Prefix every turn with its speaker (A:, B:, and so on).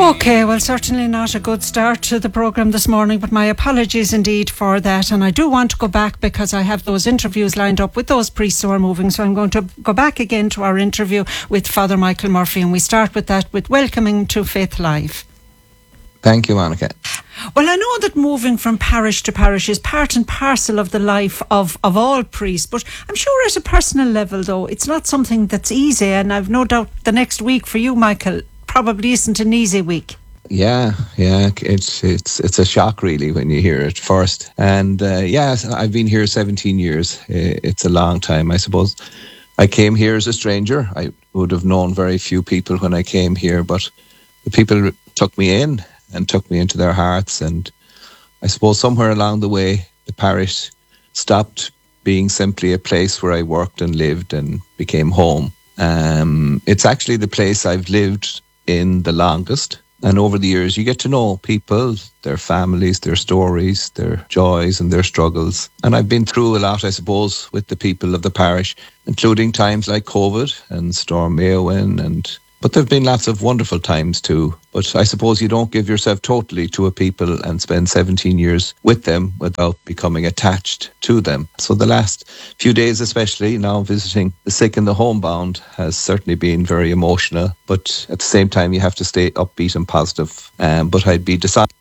A: Okay, well, certainly not a good start to the programme this morning, but my apologies indeed for that. And I do want to go back because I have those interviews lined up with those priests who are moving. So I'm going to go back again to our interview with Father Michael Murphy, and we start with that, with welcoming to Faith Live.
B: Thank you, Monica.
A: Well, I know that moving from parish to parish is part and parcel of the life of all priests, but I'm sure at a personal level, though, it's not something that's easy, and I've no doubt the next week for you, Michael, probably isn't an easy week.
B: Yeah, it's a shock really when you hear it first. And I've been here 17 years. It's a long time, I suppose. I came here as a stranger. I would have known very few people when I came here, but the people took me in and took me into their hearts. And I suppose somewhere along the way, the parish stopped being simply a place where I worked and lived and became home. It's actually the place I've lived in the longest, and over the years you get to know people, their families, their stories, their joys and their struggles. And I've been through a lot, I suppose, with the people of the parish, including times like COVID and Storm Éowyn, but there have been lots of wonderful times too. But I suppose you don't give yourself totally to a people and spend 17 years with them without becoming attached to them. So the last few days, especially now visiting the sick and the homebound, has certainly been very emotional. But at the same time, you have to stay upbeat and positive. But I'd be dishonest